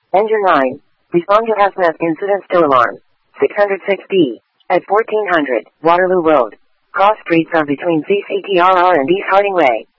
Engine 9. Respond to hazmat incident still alarm. 606B. At 1400, Waterloo Road. Cross streets are between CCTRR and East Harding Way.